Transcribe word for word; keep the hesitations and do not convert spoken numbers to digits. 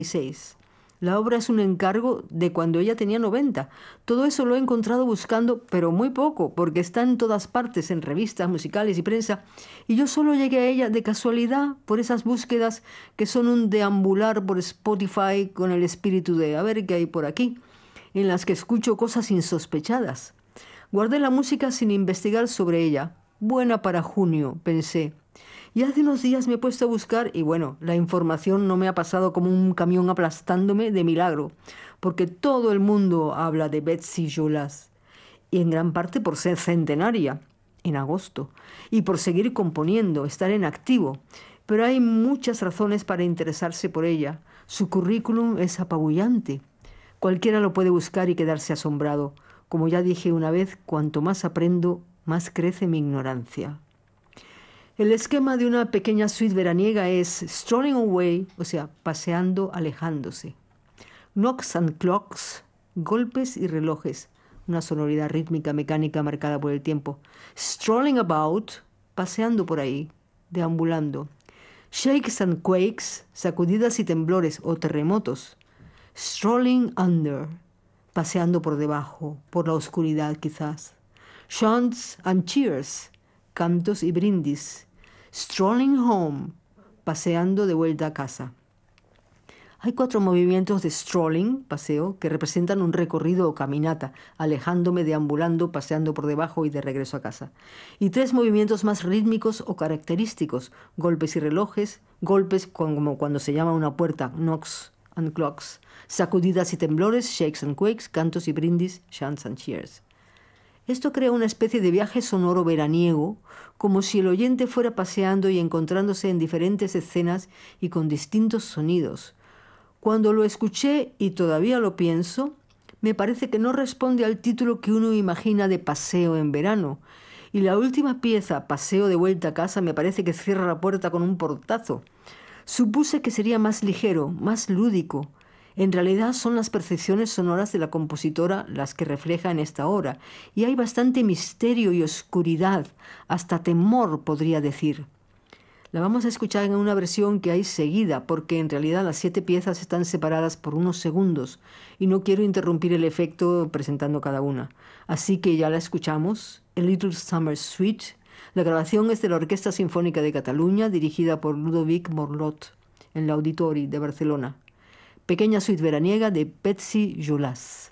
seis. La obra es un encargo de cuando ella tenía noventa. Todo eso lo he encontrado buscando, pero muy poco, porque está en todas partes, en revistas musicales y prensa, y yo solo llegué a ella de casualidad por esas búsquedas que son un deambular por Spotify con el espíritu de a ver qué hay por aquí, en las que escucho cosas insospechadas. Guardé la música sin investigar sobre ella. Buena para junio, pensé. Y hace unos días me he puesto a buscar y bueno, la información no me ha pasado como un camión aplastándome de milagro, porque todo el mundo habla de Betsy Jolas, y en gran parte por ser centenaria, en agosto, y por seguir componiendo, estar en activo. Pero hay muchas razones para interesarse por ella. Su currículum es apabullante. Cualquiera lo puede buscar y quedarse asombrado. Como ya dije una vez, cuanto más aprendo, más crece mi ignorancia. El esquema de una pequeña suite veraniega es strolling away, o sea, paseando, alejándose. Knocks and clocks, golpes y relojes, una sonoridad rítmica mecánica marcada por el tiempo. Strolling about, paseando por ahí, deambulando. Shakes and quakes, sacudidas y temblores o terremotos. Strolling under, paseando por debajo, por la oscuridad quizás. Chants and cheers, cantos y brindis. Strolling home, paseando de vuelta a casa. Hay cuatro movimientos de strolling, paseo, que representan un recorrido o caminata, alejándome, deambulando, paseando por debajo y de regreso a casa. Y tres movimientos más rítmicos o característicos, golpes y relojes, golpes como cuando se llama una puerta, knocks and clocks, sacudidas y temblores, shakes and quakes, cantos y brindis, chants and cheers. Esto crea una especie de viaje sonoro veraniego, como si el oyente fuera paseando y encontrándose en diferentes escenas y con distintos sonidos. Cuando lo escuché, y todavía lo pienso, me parece que no responde al título que uno imagina de paseo en verano. Y la última pieza, paseo de vuelta a casa, me parece que cierra la puerta con un portazo. Supuse que sería más ligero, más lúdico. En realidad son las percepciones sonoras de la compositora las que refleja en esta obra, y hay bastante misterio y oscuridad, hasta temor podría decir. La vamos a escuchar en una versión que hay seguida, porque en realidad las siete piezas están separadas por unos segundos, y no quiero interrumpir el efecto presentando cada una. Así que ya la escuchamos, A Little Summer Suite. La grabación es de la Orquesta Sinfónica de Cataluña, dirigida por Ludovic Morlot, en l'Auditori de Barcelona. Pequeña suite veraniega de Betsy Jolas.